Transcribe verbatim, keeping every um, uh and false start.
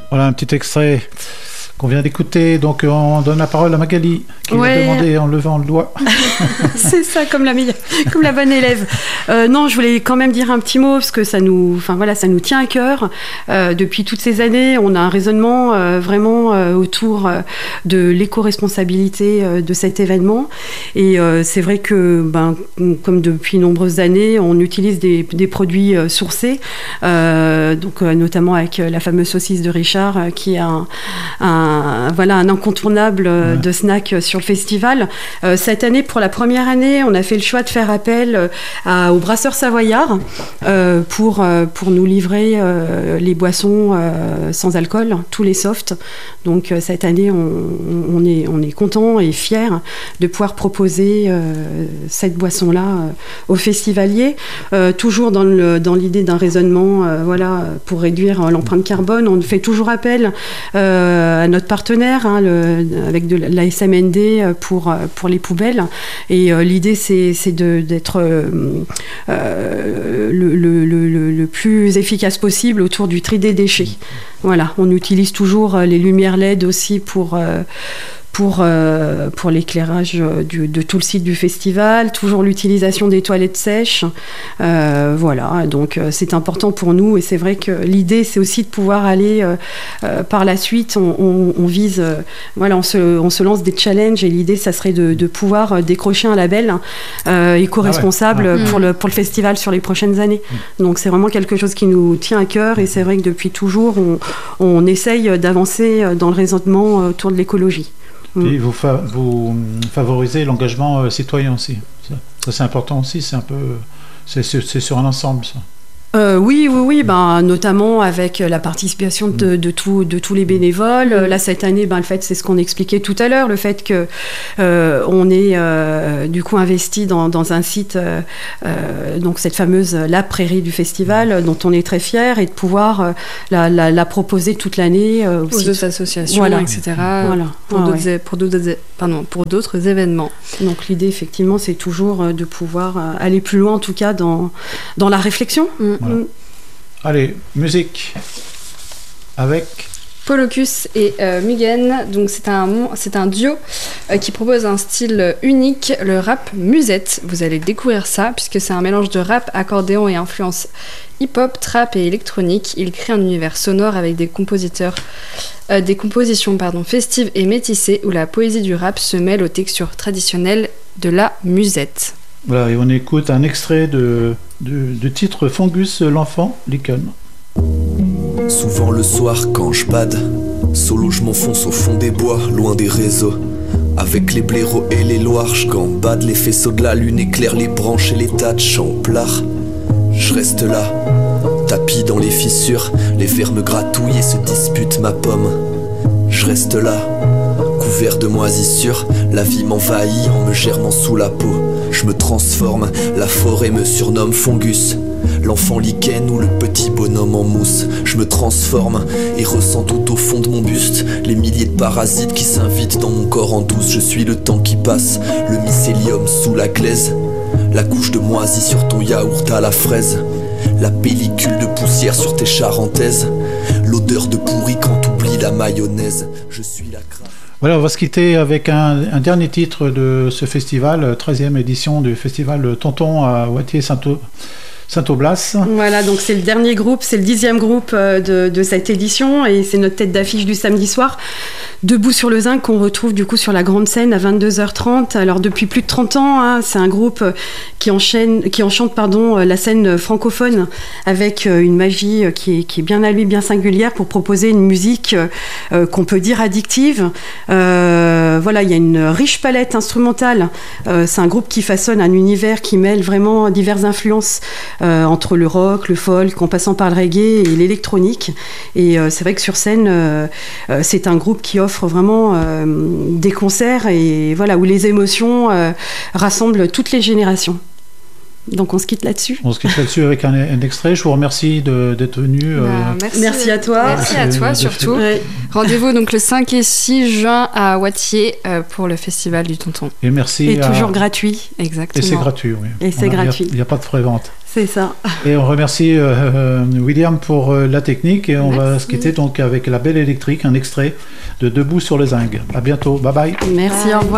Voilà un petit extrait qu'on vient d'écouter. Donc on donne la parole à Magali qui ouais. va demander en levant le doigt. C'est ça, comme la, comme la bonne élève. Euh, non, je voulais quand même dire un petit mot parce que ça nous, enfin voilà, ça nous tient à cœur. Euh, depuis toutes ces années, on a un raisonnement euh, vraiment euh, autour euh, de l'éco-responsabilité euh, de cet événement. Et euh, c'est vrai que, ben, comme depuis nombreuses années, on utilise des, des produits euh, sourcés, euh, donc euh, notamment avec la fameuse saucisse de Richard, euh, qui est un, un Un, voilà, un incontournable ouais. de snack sur le festival. Euh, cette année, pour la première année, on a fait le choix de faire appel à, au brasseur savoyard euh, pour, euh, pour nous livrer euh, les boissons euh, sans alcool, tous les softs. Donc euh, cette année, on, on est, on est content et fier de pouvoir proposer euh, cette boisson-là euh, aux festivaliers, euh, toujours dans, le, dans l'idée d'un raisonnement euh, voilà, pour réduire l'empreinte carbone. On fait toujours appel euh, à notre partenaire hein, le, avec de la S M N D pour, pour les poubelles et euh, l'idée c'est, c'est de, d'être euh, euh, le, le, le, le plus efficace possible autour du tri des déchets. Voilà, on utilise toujours les lumières L E D aussi pour euh, Pour, euh, pour l'éclairage du, de tout le site du festival, toujours l'utilisation des toilettes sèches. Euh, voilà, donc euh, c'est important pour nous et c'est vrai que l'idée c'est aussi de pouvoir aller euh, euh, par la suite, on, on, on vise, euh, voilà, on se, on se lance des challenges et l'idée ça serait de, de pouvoir décrocher un label euh, éco-responsable ah ouais. ah. pour, le, pour le festival sur les prochaines années. Mmh. Donc c'est vraiment quelque chose qui nous tient à cœur et c'est vrai que depuis toujours on, on essaye d'avancer dans le raisonnement autour de l'écologie. Puis vous, fa- vous favorisez l'engagement euh, citoyen aussi. Ça, ça c'est important aussi, c'est un peu, c'est, c'est, c'est sur un ensemble ça. Euh, oui, oui, oui, ben, notamment avec la participation de, de, tout, de tous les bénévoles. Là, cette année, ben, le fait, c'est ce qu'on expliquait tout à l'heure, le fait qu'on euh, est euh, du coup investi dans, dans un site, euh, euh, donc cette fameuse La Prairie du festival, dont on est très fiers, et de pouvoir euh, la, la, la proposer toute l'année. Euh, aussi. Aux d'autres associations, voilà. et cetera. Voilà. Pour, ah, d'autres, ouais. pour, d'autres, pardon, pour d'autres événements. Donc l'idée, effectivement, c'est toujours de pouvoir aller plus loin, en tout cas, dans, dans la réflexion. Mm. Voilà. Mm. Allez, musique avec Polocus et euh, Mugen. Donc c'est un, c'est un duo euh, qui propose un style unique, le rap musette. Vous allez découvrir ça puisque c'est un mélange de rap, accordéon et influence hip-hop, trap et électronique. Il crée un univers sonore avec des compositeurs, euh, des compositions pardon, festives et métissées où la poésie du rap se mêle aux textures traditionnelles de la musette. Voilà, et on écoute un extrait de, de, de titre Fungus l'enfant, Licon. Souvent le soir quand je bade, solo je m'enfonce au fond des bois, loin des réseaux. Avec les blaireaux et les loirs, je gambade, les faisceaux de la lune éclairent les branches et les tas de champlards. Je reste là, tapis dans les fissures, les vers me gratouillent et se disputent ma pomme. Je reste là, couvert de moisissures, la vie m'envahit en me germant sous la peau. Je me transforme, la forêt me surnomme Fungus, l'enfant lichen ou le petit bonhomme en mousse. Je me transforme et ressens tout au fond de mon buste les milliers de parasites qui s'invitent dans mon corps en douce. Je suis le temps qui passe, le mycélium sous la glaise, la couche de moisi sur ton yaourt à la fraise, la pellicule de poussière sur tes charentaises, l'odeur de pourri quand t'oublies la mayonnaise. Je suis la crainte. Voilà, on va se quitter avec un, un dernier titre de ce festival, treizième édition du festival Tonton à Wattiers-Saint-Au- Saint-Aublas. Voilà, donc c'est le dernier groupe, c'est le dixième groupe de, de cette édition et c'est notre tête d'affiche du samedi soir. Debout sur le zinc qu'on retrouve du coup sur la grande scène à vingt-deux heures trente. Alors depuis plus de trente ans, hein, c'est un groupe qui, enchaîne, qui enchante pardon, la scène francophone avec une magie qui est, qui est bien à lui, bien singulière pour proposer une musique euh, qu'on peut dire addictive. Euh, voilà, il y a une riche palette instrumentale. Euh, c'est un groupe qui façonne un univers qui mêle vraiment diverses influences euh, entre le rock, le folk, en passant par le reggae et l'électronique. Et euh, c'est vrai que sur scène, euh, euh, c'est un groupe qui offre offre vraiment euh, des concerts et voilà où les émotions euh, rassemblent toutes les générations. Donc on se quitte là-dessus. On se quitte là-dessus avec un, un extrait. Je vous remercie de, d'être venu. Bah, euh, merci. merci à toi. Merci à toi surtout. Ouais. Rendez-vous donc le cinq et six juin à Wattiers euh, pour le festival du Tonton. Et merci. Et à... toujours gratuit. Exactement. Et c'est gratuit, oui. Et c'est voilà, gratuit. Il n'y a, a pas de frais vente. C'est ça. Et on remercie euh, William pour euh, la technique et on Merci. va se quitter donc avec La Belle Électrique, un extrait de Debout sur le Zinc. À bientôt, bye bye. Merci, bye. Au revoir.